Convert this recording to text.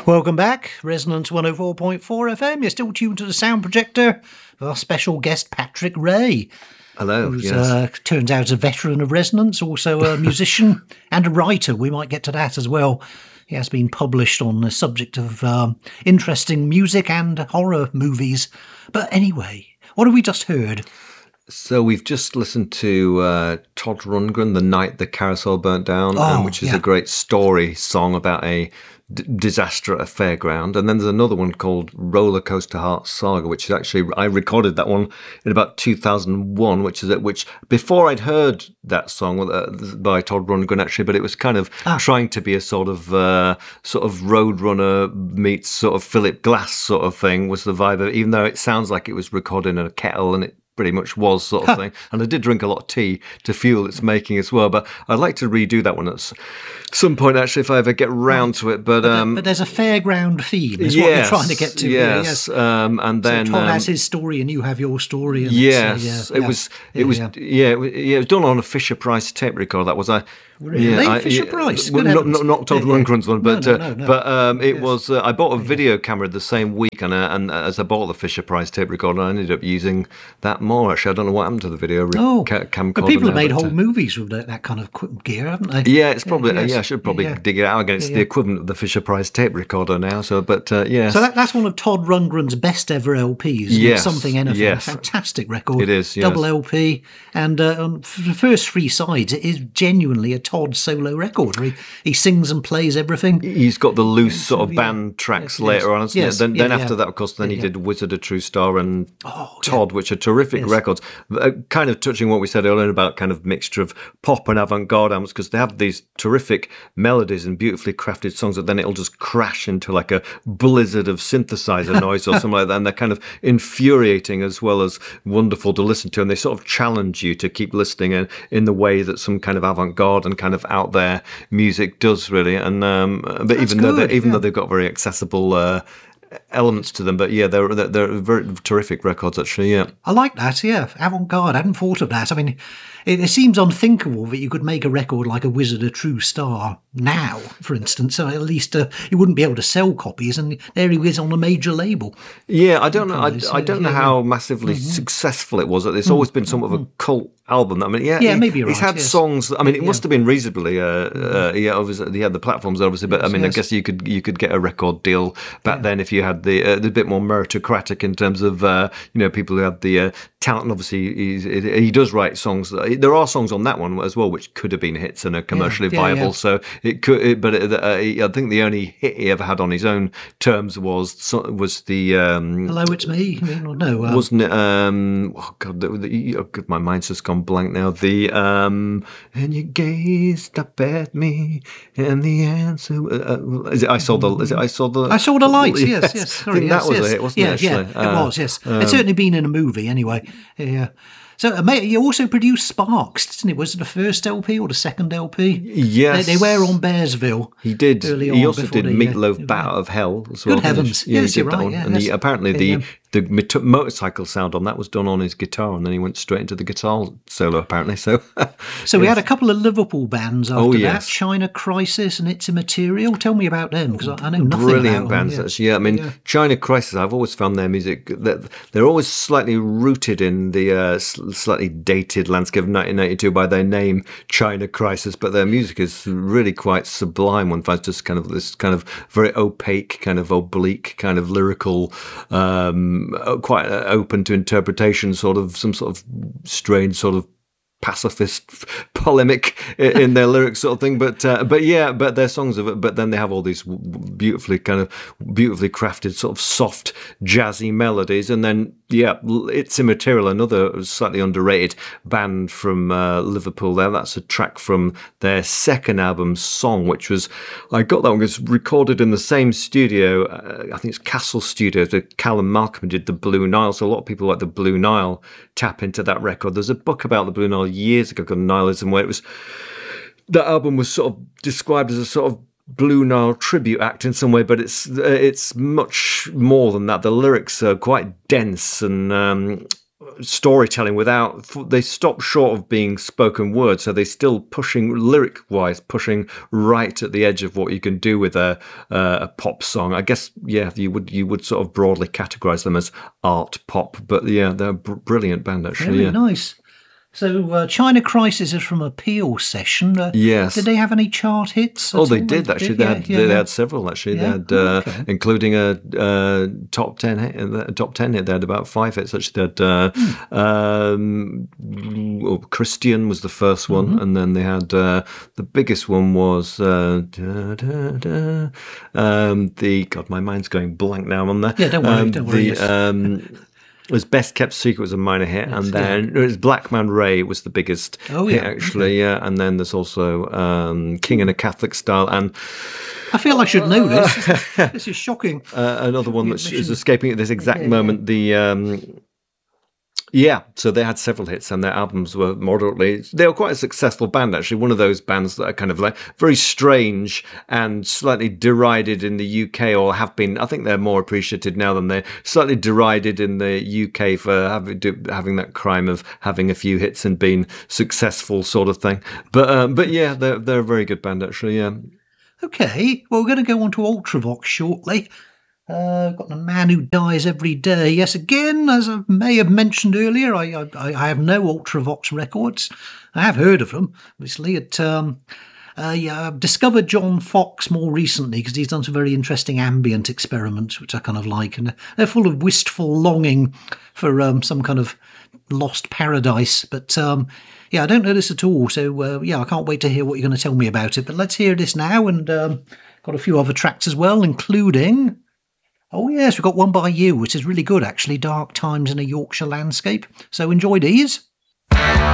Welcome back, Resonance 104.4 FM. You're still tuned to the sound projector with our special guest, Patrick Ray. Hello, Who's yes. turns out a veteran of Resonance, also a musician and a writer. We might get to that as well. He has been published on the subject of interesting music and horror movies. But anyway, what have we just heard? So we've just listened to Todd Rundgren, The Night the Carousel Burnt Down, which is a great story song about a disaster at a fairground. And then there's another one called Roller Coaster Heart Saga, which is actually, I recorded that one in about 2001, which before I'd heard that song by Todd Rundgren actually, but it was kind of trying to be a sort of Roadrunner meets sort of Philip Glass sort of thing was the vibe of it, even though it sounds like it was recorded in a kettle and it pretty much was sort of thing. And I did drink a lot of tea to fuel its making as well, but I'd like to redo that one at some point actually if I ever get round to it. But there's a fairground theme is what you're trying to get to. Yes. And then so Todd has his story and you have your story. And it was done on a Fisher Price tape recorder. That was Really? Fisher Price? Not Todd Rundgren's one, but no. It was. I bought a video camera the same week, and as I bought the Fisher Price tape recorder, I ended up using that more. Actually, I don't know what happened to the video camcorder. But people have made whole movies with that kind of gear, haven't they? Yeah, it's probably. I should probably dig it out again. It's the equivalent of the Fisher Price tape recorder now. So, but yes. So that's one of Todd Rundgren's best ever LPs. Yes, Something Anything. Yes. Fantastic record. It is. Yes. Double LP, and for the first three sides, it is genuinely a Todd solo record where he sings and plays everything. He's got the loose sort of band tracks later on, hasn't he? Then after that, of course, he did Wizard of True Star and Todd, which are terrific records. Kind of touching what we said earlier about kind of mixture of pop and avant-garde albums, because they have these terrific melodies and beautifully crafted songs that then it'll just crash into like a blizzard of synthesizer noise or something like that, and they're kind of infuriating as well as wonderful to listen to, and they sort of challenge you to keep listening in the way that some kind of avant-garde and kind of out there music does, really. And but even though they've got very accessible elements to them, but they're very terrific records actually. I like that. Avant-garde, I hadn't thought of that. I mean, it seems unthinkable that you could make a record like a Wizard of True Star now, for instance. So at least you wouldn't be able to sell copies, and there he is on a major label. I don't know. I don't know how massively successful it was. It's always been somewhat of a cult album. I mean, maybe you're he's had songs. I mean, it must have been reasonably. Obviously, he had the platforms, obviously, but I mean, I guess you could get a record deal back then if you had the bit more meritocratic in terms of people who had the talent. And obviously, he does write songs. There are songs on that one as well which could have been hits and are commercially viable. So it could, but I think the only hit he ever had on his own terms was the Hello, It's Me. Wasn't it? My mind's just gone blank now. The and you gazed up at me, and the answer is it? I saw the lights. Yes. Sorry, I think that was a hit, wasn't it? Actually, it was. Yes, it's certainly been in a movie anyway. Yeah. So he also produced Sparks, didn't he? Was it the first LP or the second LP? Yes. They were on Bearsville. He did. He also did Meatloaf Bat Out of Hell as well. Good heavens. Yes, you're right. And apparently the motorcycle sound on that was done on his guitar, and then he went straight into the guitar solo, apparently. So we had a couple of Liverpool bands after that, China Crisis and It's Immaterial. Tell me about them, because I know nothing Brilliant about bands, them. actually. I mean, China Crisis, I've always found their music, that they're always slightly rooted in the slightly dated landscape of 1992 by their name, China Crisis, but their music is really quite sublime. One finds just kind of this kind of very opaque, kind of oblique, kind of lyrical, quite open to interpretation, sort of some sort of strange sort of pacifist polemic in their lyrics, sort of thing. But their songs of it. But then they have all these beautifully crafted, sort of soft, jazzy melodies, and then It's Immaterial, another slightly underrated band from Liverpool. That's a track from their second album, Song, which was I got that one. It was recorded in the same studio. I think it's Castle Studios. That Callum Malcolm did the Blue Nile. So a lot of people like the Blue Nile tap into that record. There's a book about the Blue Nile years ago called Nihilism, where that album was sort of described as a sort of Blue Nile tribute act in some way, but it's much more than that. The lyrics are quite dense and storytelling without, they stop short of being spoken word, so they're still pushing lyric wise, pushing right at the edge of what you can do with a pop song. I guess you would sort of broadly categorize them as art pop, but they're a brilliant band actually. Very nice. So China Crisis is from a Peel session. Yes. Did they have any chart hits? They did actually. They had several actually. Yeah. They had, including a top 10 hit. Top 10 hit. They had about 5 hits actually. They had Christian was the first one, and then they had the biggest one was God, my mind's going blank now on there. Yeah, don't worry. It was Best Kept Secret was a minor hit, and then it was Black Man Ray was the biggest hit actually, and then there's also King in a Catholic Style, and I feel I should know this. This is shocking. Another one that is escaping at this exact moment. So they had several hits, and their albums were they were quite a successful band actually. One of those bands that are kind of like very strange and slightly derided in the UK, or have been. I think they're more appreciated now than they're slightly derided in the UK for having that crime of having a few hits and being successful sort of thing. But yeah, they're a very good band actually. Yeah. Okay, well, we're going to go on to Ultravox shortly. Got The Man Who Dies Every Day. Yes, again, as I may have mentioned earlier, I have no Ultravox records. I have heard of them, obviously. I've discovered John Fox more recently because he's done some very interesting ambient experiments, which I kind of like, and they're full of wistful longing for some kind of lost paradise. But I don't know this at all, so I can't wait to hear what you're going to tell me about it. But let's hear this now, and got a few other tracks as well, including... Oh yes, we've got one by you, which is really good actually, Dark Times in a Yorkshire Landscape. So enjoy these.